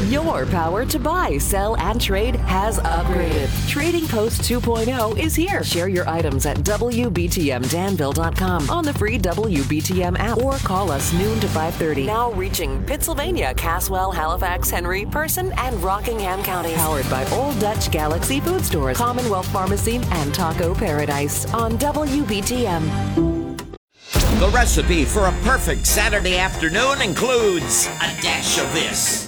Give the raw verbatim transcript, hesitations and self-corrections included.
Your power to buy, sell, and trade has upgraded. Trading Post two point oh is here. Share your items at W B T M Danville dot com on the free W B T M app or call us noon to five thirty. Now reaching Pittsylvania, Caswell, Halifax, Henry, Person, and Rockingham counties. Powered by Old Dutch Galaxy Food Stores, Commonwealth Pharmacy, and Taco Paradise on W B T M. The recipe for a perfect Saturday afternoon includes a dash of this.